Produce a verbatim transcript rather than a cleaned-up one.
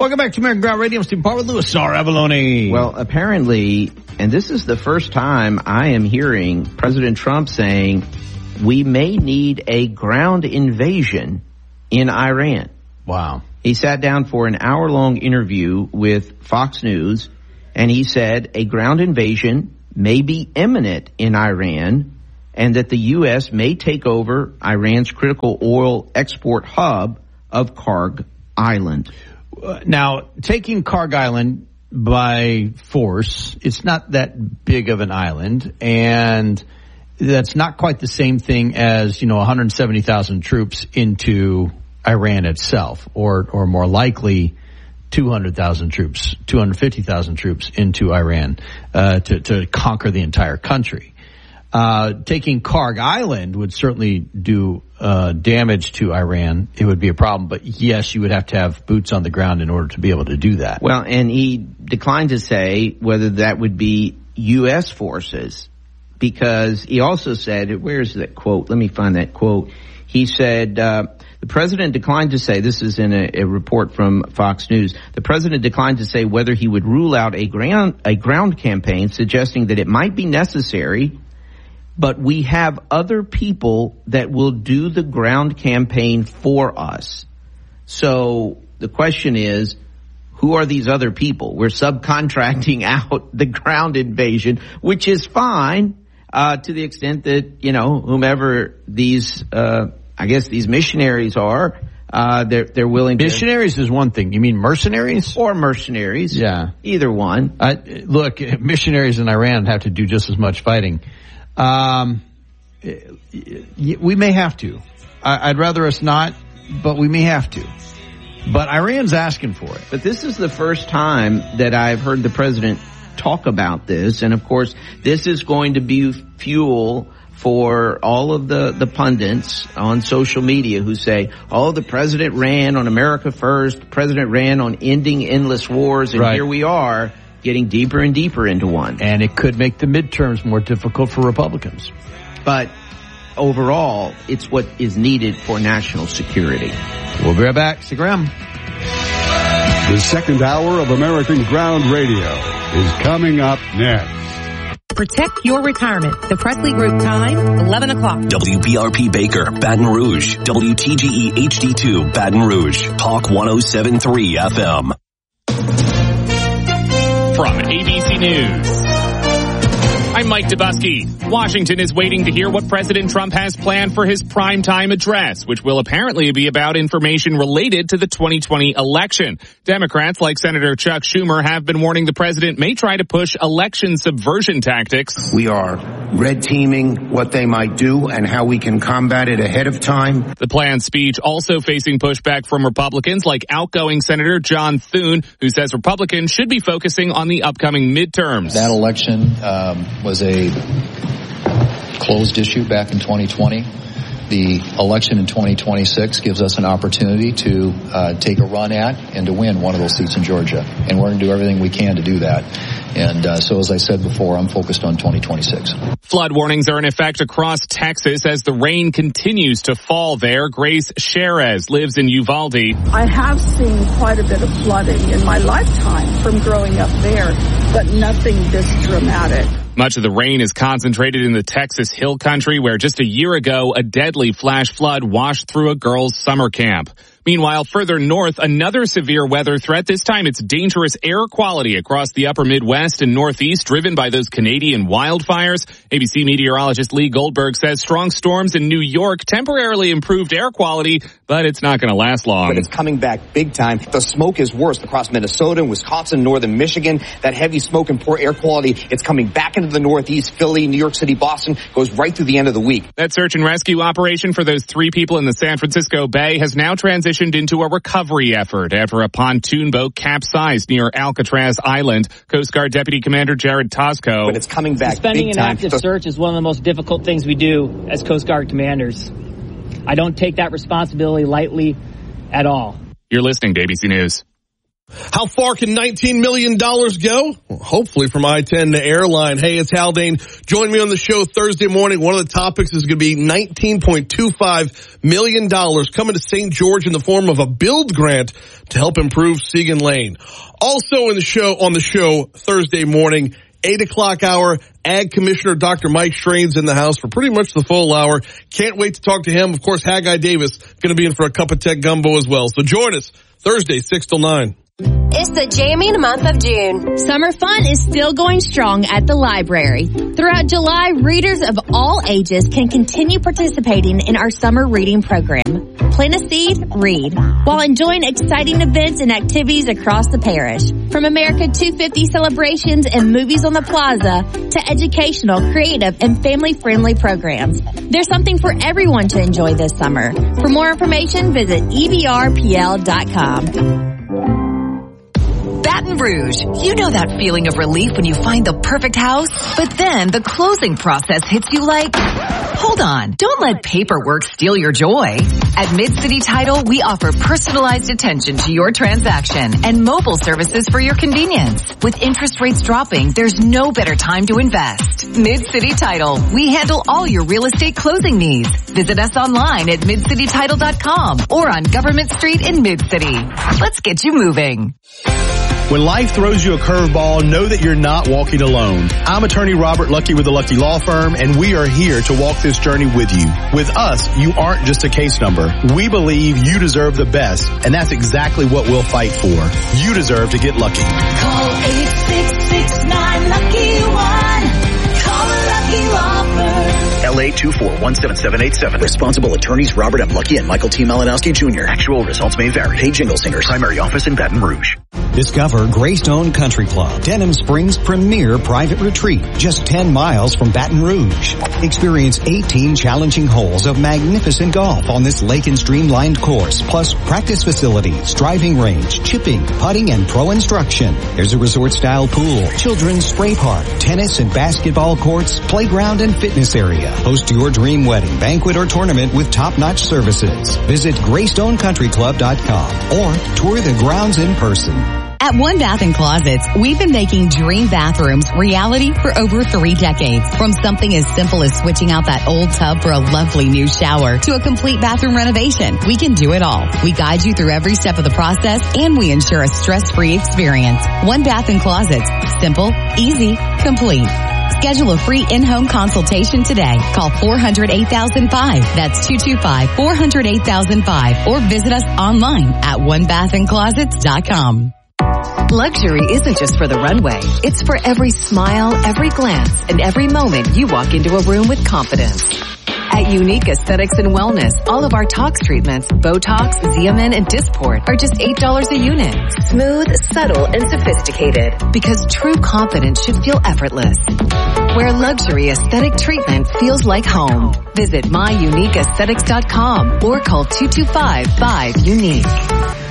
Welcome back to American Ground Radio. I'm Steve Parr with Louis R. Avalone. Well, apparently, and this is the first time I am hearing President Trump saying we may need a ground invasion in Iran. Wow. He sat down for an hour-long interview with Fox News, and he said a ground invasion may be imminent in Iran, and that the U S may take over Iran's critical oil export hub of Karg Island. Now, taking Karg Island by force, it's not that big of an island, and that's not quite the same thing as, you know, one hundred seventy thousand troops into Iran itself, or or more likely two hundred thousand troops, two hundred fifty thousand troops into Iran uh, to, to conquer the entire country. Uh, taking Karg Island would certainly do uh, damage to Iran. It would be a problem. But, yes, you would have to have boots on the ground in order to be able to do that. Well, and he declined to say whether that would be U S forces, because he also said, where's that quote? Let me find that quote. He said, uh, the president declined to say, this is in a, a report from Fox News, the president declined to say whether he would rule out a ground, a ground campaign, suggesting that it might be necessary, but we have other people that will do the ground campaign for us. So the question is, who are these other people? We're subcontracting out the ground invasion, which is fine uh, to the extent that, you know, whomever these, uh, I guess these missionaries are, uh, they're, they're willing to. Missionaries is one thing. You mean mercenaries? Or mercenaries. Yeah. Either one. Uh, look, missionaries in Iran have to do just as much fighting. Um, we may have to. I'd rather us not, but we may have to. But Iran's asking for it. But this is the first time that I've heard the president talk about this. And, of course, this is going to be fuel for all of the, the pundits on social media who say, oh, the president ran on America first. The president ran on ending endless wars. And right. Here we are, getting deeper and deeper into one. And it could make the midterms more difficult for Republicans. But overall, it's what is needed for national security. We'll be right back. Stick around. The second hour of American Ground Radio is coming up next. Protect your retirement. The Presley Group time, eleven o'clock. W B R P Baker, Baton Rouge. W T G E H D two, Baton Rouge. Talk one oh seven point three F M. From A B C News, I'm Mike Dubusky. Washington is waiting to hear what President Trump has planned for his primetime address, which will apparently be about information related to the twenty twenty election. Democrats, like Senator Chuck Schumer, have been warning the president may try to push election subversion tactics. We are red teaming what they might do and how we can combat it ahead of time. The planned speech also facing pushback from Republicans like outgoing Senator John Thune, who says Republicans should be focusing on the upcoming midterms. That election um, was a closed issue back in twenty twenty. The election in twenty twenty-six gives us an opportunity to uh, take a run at and to win one of those seats in Georgia. And we're going to do everything we can to do that. And uh, so, as I said before, I'm focused on twenty twenty-six. Flood warnings are in effect across Texas as the rain continues to fall there. Grace Sherez lives in Uvalde. I have seen quite a bit of flooding in my lifetime from growing up there, but nothing this dramatic. Much of the rain is concentrated in the Texas Hill Country, where just a year ago, a deadly flash flood washed through a girls' summer camp. Meanwhile, further north, another severe weather threat. This time it's dangerous air quality across the upper Midwest and Northeast, driven by those Canadian wildfires. A B C meteorologist Lee Goldberg says strong storms in New York temporarily improved air quality, but it's not going to last long. But it's coming back big time. The smoke is worse across Minnesota, Wisconsin, northern Michigan. That heavy smoke and poor air quality, it's coming back into the Northeast, Philly, New York City, Boston, goes right through the end of the week. That search and rescue operation for those three people in the San Francisco Bay has now transitioned into a recovery effort after a pontoon boat capsized near Alcatraz Island. Coast Guard Deputy Commander Jared Tosco. But it's coming back Suspending big an time. active search is one of the most difficult things we do as Coast Guard commanders. I don't take that responsibility lightly at all. You're listening to A B C News. How far can nineteen million dollars go? Well, hopefully from I ten to airline. Hey, it's Haldane. Join me on the show Thursday morning. One of the topics is going to be nineteen point two five million dollars coming to Saint George in the form of a build grant to help improve Siegen Lane. Also in the show, on the show Thursday morning, eight o'clock hour, Ag Commissioner Doctor Mike Strain's in the house for pretty much the full hour. Can't wait to talk to him. Of course, Haggai Davis going to be in for a cup of tech gumbo as well. So join us Thursday, six till nine. It's the jamming month of June. Summer fun is still going strong at the library. Throughout July, readers of all ages can continue participating in our summer reading program. Plant a seed, read, while enjoying exciting events and activities across the parish. From America two fifty celebrations and movies on the plaza to educational, creative, and family-friendly programs. There's something for everyone to enjoy this summer. For more information, visit E B R P L dot com. Baton Rouge. You know that feeling of relief when you find the perfect house, but then the closing process hits you like, hold on, don't let paperwork steal your joy. At Mid-City Title, we offer personalized attention to your transaction and mobile services for your convenience. With interest rates dropping, there's no better time to invest. Mid-City Title. We handle all your real estate closing needs. Visit us online at mid city title dot com or on Government Street in Mid-City. Let's get you moving. When life throws you a curveball, know that you're not walking alone. I'm attorney Robert Lucky with the Lucky Law Firm, and we are here to walk this journey with you. With us, you aren't just a case number. We believe you deserve the best, and that's exactly what we'll fight for. You deserve to get lucky. Call eight six six nine lucky one. Call a Lucky Law Firm. L A two four one seven seven eight seven. Responsible attorneys Robert M. Lucky and Michael T. Malinowski Junior Actual results may vary. Paid Jingle Singers. Primary office in Baton Rouge. Discover Greystone Country Club, Denham Springs' premier private retreat, just ten miles from Baton Rouge. Experience eighteen challenging holes of magnificent golf on this lake and streamlined course, plus practice facilities, driving range, chipping, putting, and pro instruction. There's a resort-style pool, children's spray park, tennis and basketball courts, playground and fitness area. Host your dream wedding, banquet, or tournament with top-notch services. Visit greystone country club dot com or tour the grounds in person. At One Bath and Closets, we've been making dream bathrooms reality for over three decades. From something as simple as switching out that old tub for a lovely new shower to a complete bathroom renovation, we can do it all. We guide you through every step of the process, and we ensure a stress-free experience. One Bath and Closets. Simple, easy, complete. Schedule a free in-home consultation today. Call four hundred eight thousand five. That's two two five, four hundred eight thousand five. Or visit us online at one bath and closets dot com. Luxury isn't just for the runway. It's for every smile, every glance, and every moment you walk into a room with confidence. At Unique Aesthetics and Wellness, all of our tox treatments, Botox, Xeomin, and Dysport are just eight dollars a unit. Smooth, subtle, and sophisticated. Because true confidence should feel effortless. Where luxury aesthetic treatment feels like home. Visit my unique aesthetics dot com or call two two five, five, unique.